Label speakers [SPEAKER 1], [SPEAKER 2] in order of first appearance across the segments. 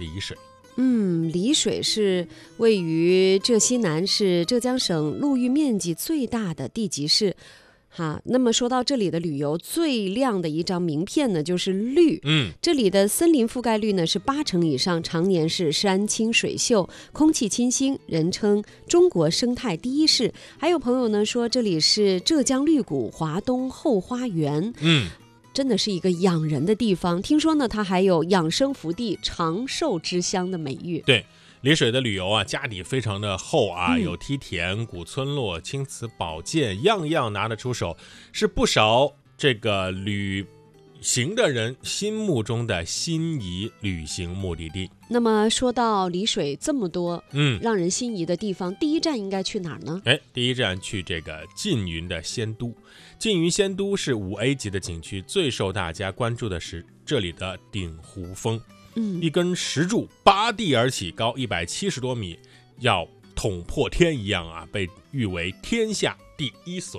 [SPEAKER 1] 丽水。
[SPEAKER 2] 丽水是位于浙西南，是浙江省陆域面积最大的地级市。那么说到这里的旅游，最亮的一张名片呢就是绿。这里的森林覆盖率呢是80%以上，常年是山清水秀，空气清新，人称中国生态第一市。还有朋友呢说这里是浙江绿谷华东后花园。真的是一个养人的地方。听说呢，它还有养生福地、长寿之乡的美誉。
[SPEAKER 1] 对，丽水的旅游啊，家底非常的厚啊，有梯田、古村落、青瓷宝剑，样样拿得出手，是不少这个旅行的人心目中的心仪旅行目的地。
[SPEAKER 2] 那么说到丽水这么多让人心仪的地方，第一站应该去哪儿呢？
[SPEAKER 1] 第一站去这个缙云的仙都。缙云仙都是5A 级的景区，最受大家关注的是这里的鼎湖峰。一根石柱拔地而起，高170多米，要捅破天一样啊，被誉为天下第一笋。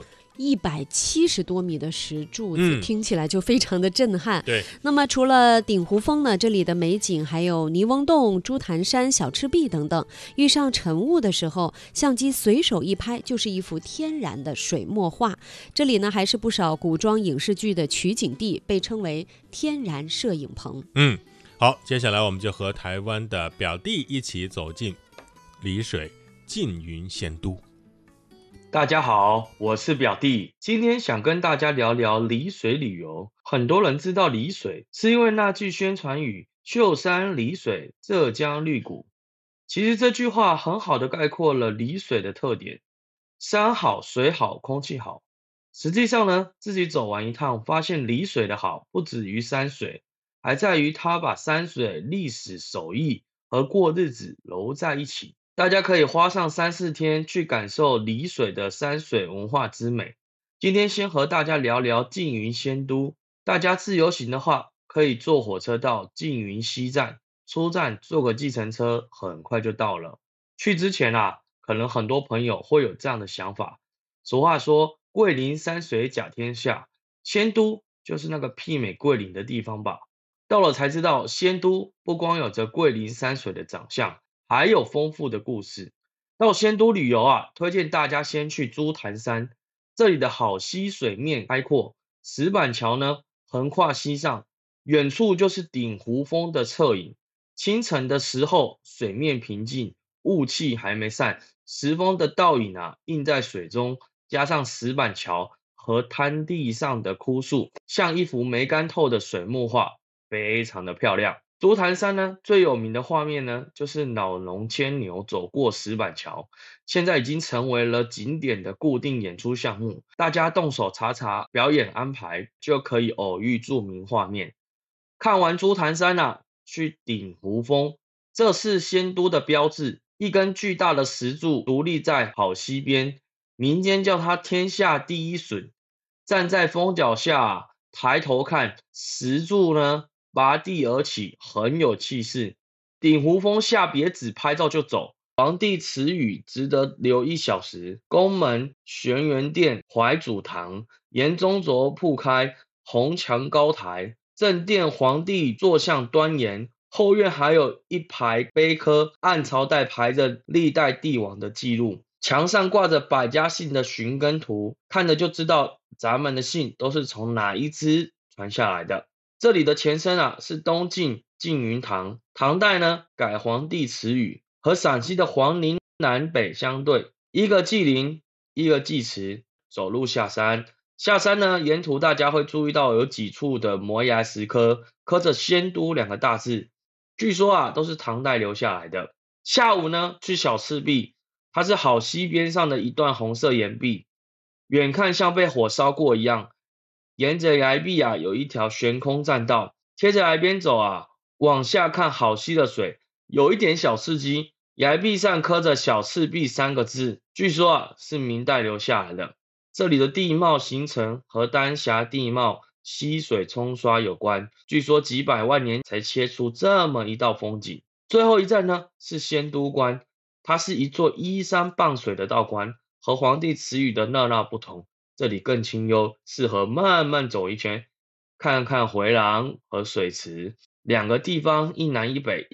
[SPEAKER 2] 170多米的石柱子，听起来就非常的震撼。
[SPEAKER 1] 对，
[SPEAKER 2] 那么除了鼎湖峰呢，这里的美景还有泥翁洞、朱坛山、小赤壁等等。遇上晨雾的时候，相机随手一拍，就是一幅天然的水墨画。这里呢，还是不少古装影视剧的取景地，被称为天然摄影棚。
[SPEAKER 1] 好，接下来我们就和台湾的表弟一起走进丽水缙云仙都。
[SPEAKER 3] 大家好，我是表弟，今天想跟大家聊聊丽水旅游。很多人知道丽水，是因为那句宣传语“秀山丽水，浙江绿谷”。其实这句话很好的概括了丽水的特点：山好、水好、空气好。实际上呢，自己走完一趟，发现丽水的好不止于山水，还在于它把山水、历史、手艺和过日子揉在一起。大家可以花上3-4天去感受丽水的山水文化之美。今天先和大家聊聊缙云仙都。大家自由行的话，可以坐火车到缙云西站，出站坐个计程车，很快就到了。去之前可能很多朋友会有这样的想法。俗话说，桂林山水甲天下，仙都就是那个媲美桂林的地方吧。到了才知道，仙都不光有着桂林山水的长相，还有丰富的故事。到仙都旅游推荐大家先去朱坛山，这里的好溪水面开阔，石板桥呢横跨溪上，远处就是鼎湖峰的侧影。清晨的时候，水面平静，雾气还没散，石峰的倒影映在水中，加上石板桥和滩地上的枯树，像一幅没干透的水墨画，非常的漂亮。朱坛山呢，最有名的画面呢，就是老农牵牛走过石板桥，现在已经成为了景点的固定演出项目，大家动手查查表演安排，就可以偶遇著名画面。看完朱坛山去鼎湖峰，这是仙都的标志，一根巨大的石柱独立在好溪边，民间叫它天下第一笋。站在峰脚下抬头看，石柱呢拔地而起，很有气势。鼎湖峰下别只拍照就走，皇帝祠宇值得留1小时，宫门、玄元殿、怀祖堂、沿中轴铺开，红墙高台，正殿皇帝坐像端严，后院还有一排碑刻，按朝代排着历代帝王的记录，墙上挂着百家姓的寻根图，看着就知道咱们的姓都是从哪一支传下来的。这里的前身是东晋缙云堂，唐代呢改皇帝祠宇，和陕西的皇陵南北相对，一个祭陵，一个祭祠。走路下山，下山呢沿途大家会注意到有几处的摩崖石刻，刻着仙都2个大字，据说都是唐代留下来的。下午呢去小赤壁，它是好溪边上的一段红色岩壁，远看像被火烧过一样。沿着崖壁有一条悬空栈道，贴着崖边走往下看好溪的水，有一点小刺激。崖壁上刻着小赤壁3个字，据说是明代留下来的。这里的地貌形成和丹霞地貌、溪水冲刷有关，据说几百万年才切出这么一道风景。最后一站呢是仙都关，它是一座依山傍水的道观，和皇帝祠宇的热闹不同，这里更清幽，适合慢慢走一圈，看看回廊和水池，2个地方一南一北，